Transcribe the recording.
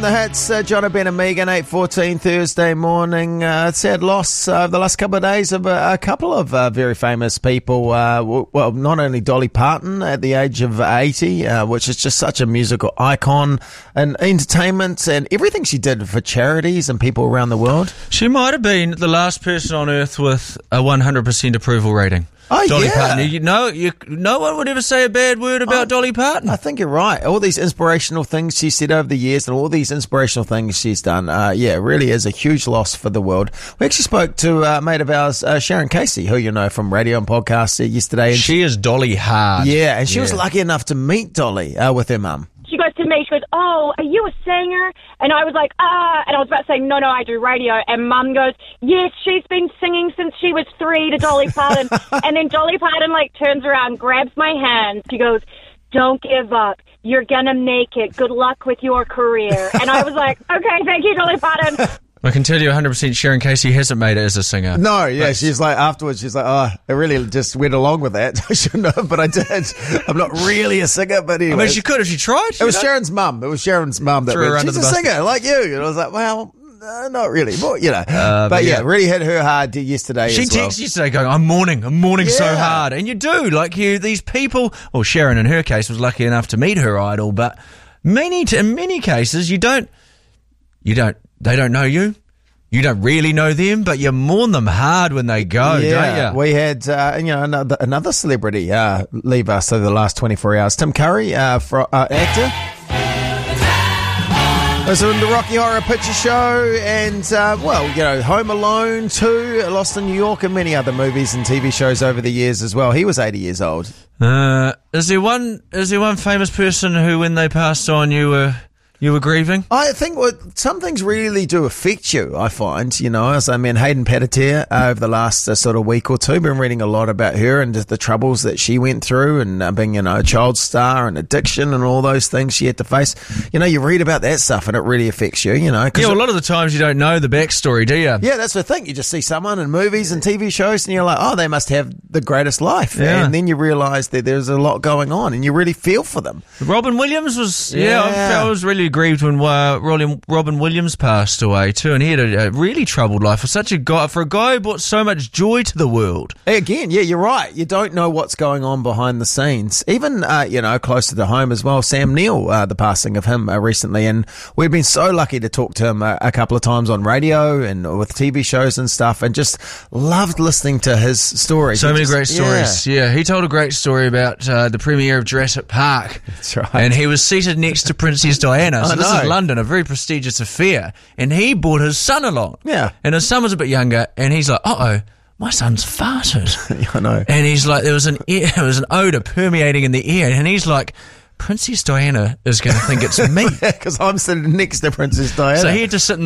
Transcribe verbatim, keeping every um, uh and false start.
The hits, uh, John Ben and Megan, eight fourteen Thursday morning. Uh, sad loss over uh, the last couple of days of uh, a couple of uh, very famous people. Uh, w- well, not only Dolly Parton at the age of eighty, uh, which is just such a musical icon and entertainment and everything she did for charities and people around the world. She might have been the last person on earth with a one hundred percent approval rating. Oh, Dolly yeah. Parton. You know, you, no one would ever say a bad word about I, Dolly Parton. I think you're right. All these inspirational things she said over the years and all these inspirational things she's done, uh, yeah, really is a huge loss for the world. We actually spoke to a mate of ours, uh, Sharon Casey, who you know from radio and podcasts uh, yesterday. And she is Dolly hard. Yeah, and she yeah. was lucky enough to meet Dolly uh, with her mum. She goes to me, she goes, oh, are you a singer? And I was like, ah, and I was about to say, no, no, I do radio. And Mum goes, yes, she's been singing since she was three to Dolly Parton. And then Dolly Parton, like, turns around, grabs my hand. She goes, don't give up. You're going to make it. Good luck with your career. And I was like, okay, thank you, Dolly Parton. I can tell you one hundred percent Sharon Casey hasn't made it as a singer. No, yeah, but she's like, afterwards, she's like, oh, I really just went along with that. I shouldn't have, but I did. I'm not really a singer, but anyway. I mean, she could if she tried. It was know? Sharon's mum. It was Sharon's mum that Threw her went, under she's the a bus. singer, like you. And I was like, well, uh, not really, but, you know. Uh, but, but yeah, yeah. really hit her hard yesterday She as well. texted yesterday going, I'm mourning, I'm mourning so Yeah. hard. And you do, like you, these people, well, Sharon in her case was lucky enough to meet her idol, but many, in many cases, you don't, you don't, they don't know you. You don't really know them, but you mourn them hard when they go, yeah, don't you? we had uh, you know another another celebrity uh, leave us over the last twenty-four hours. Tim Curry, uh, for, uh, actor. Was in the Rocky Horror Picture Show and, uh, well, you know, Home Alone two, Lost in New York and many other movies and T V shows over the years as well. He was eighty years old. Uh, is there one, is there one famous person who, when they passed on, you were... You were grieving? I think what some things really do affect you, I find, you know, as I mean, Hayden Panettiere uh, over the last uh, sort of week or two, been reading a lot about her and just the troubles that she went through and uh, being, you know, a child star and addiction and all those things she had to face. You know, you read about that stuff and it really affects you, you know. Yeah, well, a lot of the times you don't know the backstory, do you? Yeah, that's the thing. You just see someone in movies and T V shows and you're like, oh, they must have the greatest life. Yeah. And then you realise that there's a lot going on and you really feel for them. Robin Williams was, yeah, Yeah. I, felt- I was really grieved when uh, Robin, Robin Williams passed away too, and he had a, a really troubled life for such a guy, for a guy who brought so much joy to the world. Again, yeah, you're right. You don't know what's going on behind the scenes. Even, uh, you know, closer to home as well, Sam Neill, uh, the passing of him uh, recently, and we've been so lucky to talk to him uh, a couple of times on radio and with T V shows and stuff, and just loved listening to his stories. So He many just- great stories. Yeah. yeah, he told a great story about uh, the premiere of Jurassic Park. That's right. And he was seated next to Princess Diana. So I this know. is London, a very prestigious affair. And he brought his son along. Yeah. And his son was a bit younger, and he's like, uh-oh, my son's farted. I know. And he's like, there was an air, there was an odour permeating in the air, and he's like, Princess Diana is going to think it's me. Because I'm sitting next to Princess Diana. So he had to sit in